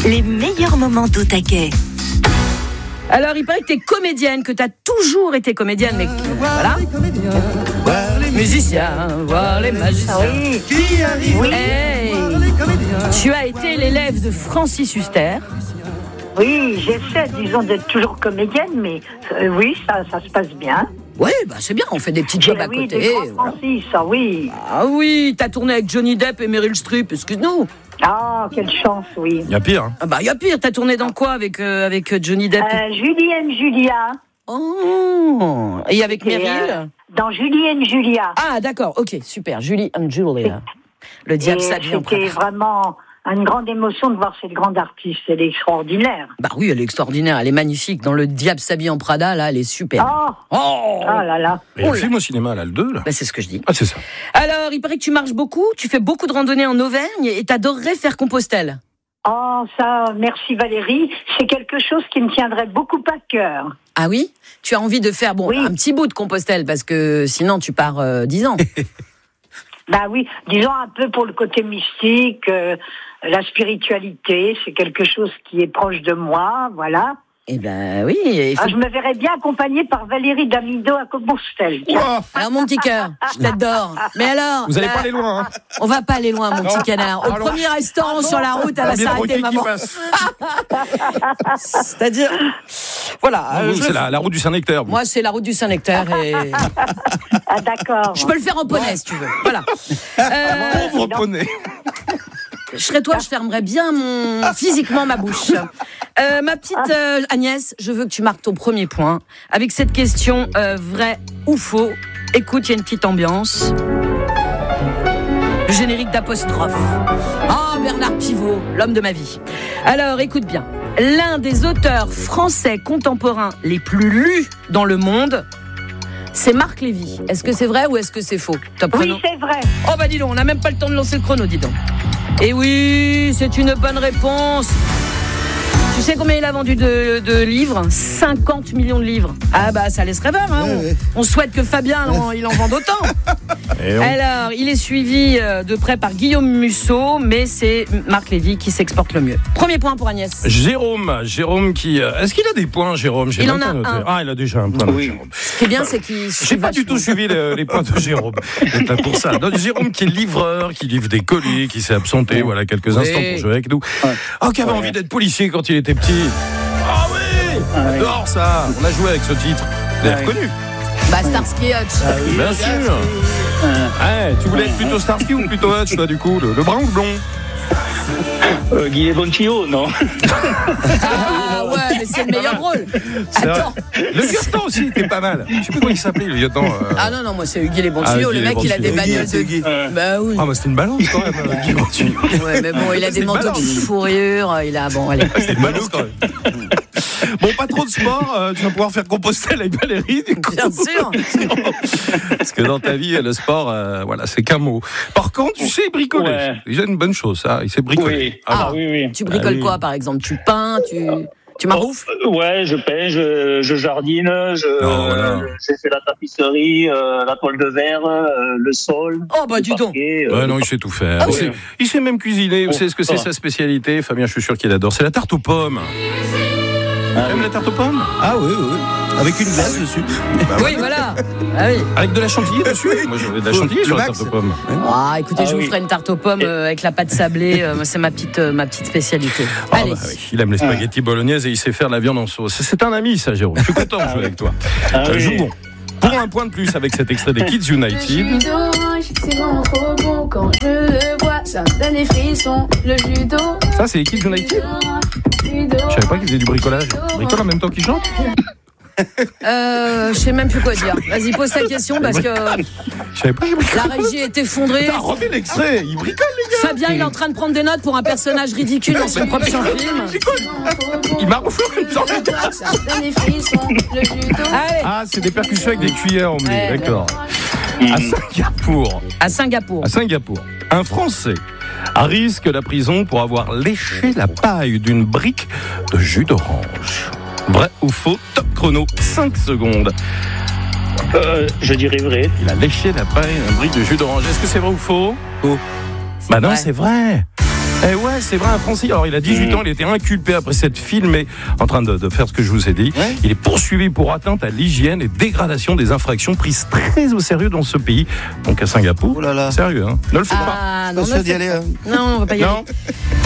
Les meilleurs moments d'Au-Taquet. Alors, il paraît que t'es comédienne, que t'as toujours été comédienne, mais voilà. Voir les Musiciens, voir les magiciens. Oui. qui arrivent. Oui. Hey, Voir les comédiens. tu as été l'élève de Francis Huster. Oui, j'essaie, disons, d'être toujours comédienne, mais oui, ça se passe bien. Oui, bah c'est bien, on fait des petits jobs à Oui, côté. des grands Francis, oui. Ah oui, t'as tourné avec Johnny Depp et Meryl Streep, excuse-nous. Ah, quelle chance, oui. Il y a pire. Hein. Ah bah y a pire, t'as tourné dans quoi avec Johnny Depp Julie and Julia. Oh, et avec Et, Meryl dans Julie and Julia. Ah d'accord, ok, super, Julie and Julia. Le diable s'habille en C'était Prada. vraiment une grande émotion de voir cette grande artiste. Elle est extraordinaire. Bah oui, elle est extraordinaire, elle est magnifique. Dans Le diable s'habille en Prada, là, elle est super. Oh là là. Il y a le film au cinéma, là, le 2, là. Bah, c'est ce que je dis. Ah, c'est ça. Alors, il paraît que tu marches beaucoup, tu fais beaucoup de randonnées en Auvergne et t'adorerais faire Compostelle. Oh, ça, merci Valérie. C'est quelque chose qui me tiendrait beaucoup à cœur. Ah oui ? Tu as envie de faire Oui. un petit bout de Compostelle parce que sinon tu pars 10 ans. Bah oui, disons un peu pour le côté mystique, la spiritualité, c'est quelque chose qui est proche de moi, voilà. Eh ben oui. Il faut... Je me verrais bien accompagnée par Valérie Damido à Compostelle. Wow. Alors mon petit cœur, je t'adore. Mais alors, Vous n'allez là, pas aller loin, hein. on va pas aller loin, mon petit canard. Au Alors- premier restaurant sur la route, elle va Bien s'arrêter, Rocky qui maman. passe. C'est-à-dire, voilà. Ah, vous, c'est la route du Saint-Nectaire. vous. Moi, c'est la route du Saint-Nectaire et Ah d'accord. je peux le faire en poney si tu veux. Voilà. Pauvre poney. Je serais toi, je fermerais bien physiquement ma bouche. Ma petite Agnès, je veux que tu marques ton premier point avec cette question vrai ou faux. Écoute, il y a une petite ambiance. Le générique d'apostrophe. Ah, Bernard Pivot, l'homme de ma vie. Alors, écoute bien. L'un des auteurs français contemporains les plus lus dans le monde, c'est Marc Lévy. Est-ce que c'est vrai ou est-ce que c'est faux ? Top chrono. Oui, c'est vrai. Oh bah dis donc, on n'a même pas le temps de lancer le chrono, dis donc. Et oui, c'est une bonne réponse. Tu sais combien il a vendu de livres ? 50 millions de livres. Ah bah ça laisse rêveur, hein. On souhaite que Fabien il en vende autant. Alors, il est suivi de près par Guillaume Musso, mais c'est Marc Lévy qui s'exporte le mieux. Premier point pour Agnès. Jérôme qui... Est-ce qu'il a des points, Jérôme ? J'ai Il même en pas a noté. un. Ah, il a déjà un point. Oui. Jérôme. Ce qui est bien, c'est qu'il... J'ai pas du tout suivi les points de Jérôme. C'est pas pour ça. Donc, Jérôme qui est livreur, qui livre des colis, qui s'est absenté voilà, quelques Oui. instants pour jouer avec nous. Oh, qui avait envie d'être policier quand il était petit. Ah oui, j'adore ça. On a joué avec ce titre. Vous l'avez reconnu ? Bah, Starsky Hutch. Bien sûr. Ouais, tu voulais être plutôt Starsky ou plutôt Hutch, toi, du coup, le brun ou le blond ? Guy Boncillo, non. Ah ouais, mais c'est le meilleur rôle. C'est vrai. Attends. Le lieutenant aussi était pas mal. Je sais plus comment il s'appelait, le lieutenant. Ah non, moi c'est Hugues Les Bons Tuyaux. Ah, Le Hugues mec, Les il a Bons des Tuyaux. bagnoles de... Bah oui. Ah, bah c'était une balance quand même, Guy Boncillo. Ouais, mais bon, il a C'est des une manteaux de balance. fourrure. Il a... Bon, allez. C'était une balance quand même. Bon, pas trop de sport, tu vas pouvoir faire Compostelle avec Valérie, du coup. Bien sûr. Parce que dans ta vie, le sport, voilà, c'est qu'un mot. Par contre, tu sais bricoler. Ouais. C'est déjà une bonne chose, ça. Il sait bricoler. Oui. Ah, oui. Tu bricoles oui. quoi, par exemple ? Tu peins, tu maroufles ? Ouais, je peins, je jardine, voilà. j'ai fait la tapisserie, la toile de verre, le sol. Oh, bah, dis donc. parquet, Ouais, non, il sait tout faire. Ah, Il sait même cuisiner. Vous savez ce que c'est Ah. sa spécialité, Fabien, je suis sûr qu'il adore. C'est la tarte aux pommes. Tu aimes la tarte aux pommes ? Ah oui. Avec une glace dessus. Oui, voilà. Ah oui. Avec de la chantilly dessus ? Moi, j'avais de la chantilly sur la max. tarte aux pommes. Ah, écoutez, je vous oui. ferai une tarte aux pommes avec la pâte sablée. C'est ma petite spécialité. Ah, Allez. bah oui, il aime les spaghettis bolognaises et il sait faire la viande en sauce. C'est un ami, ça, Jérôme. Je suis content de jouer avec toi. oui. Jouons. Pour un point de plus avec cet extrait des Kids United. Le jus d'orange, c'est vraiment trop bon quand je le vois, ça me donne des frissons. Le jus d'orange, Ça, c'est les Kids United ? Je savais pas qu'ils faisaient du bricolage. Ils bricolent en même temps qu'ils chantent ? Je sais même plus quoi dire. Vas-y, pose ta question parce que Je savais pas qu'ils bricolaient. la régie est effondrée. T'as remis l'extrait. Ils bricolent, les gars. Fabien, il est en train de prendre des notes pour un personnage ridicule dans son propre film. Ils marouflent une sorte de... ça me donne des frissons. Le jus d'orange. Allez, Ah, c'est des percussions avec des cuillères en blé. Ouais. D'accord. À Singapour, un Français risque la prison pour avoir léché la paille d'une brique de jus d'orange. Vrai ou faux ? Top chrono, 5 secondes. Je dirais vrai. Il a léché la paille d'une brique de jus d'orange. Est-ce que c'est vrai ou faux ? Faux. Bah non, vrai. c'est vrai. Eh ouais, c'est vrai, un Français. Alors, il a 18 ans, il a été inculpé après s'être filmé en train de faire ce que je vous ai dit. Ouais. Il est poursuivi pour atteinte à l'hygiène et dégradation des infractions prises très au sérieux dans ce pays. Donc à Singapour. Oh là là. Sérieux, hein. Ne le faites pas. Ah, non, Pas sûr d'y aller, hein. non, on va pas y Non. aller.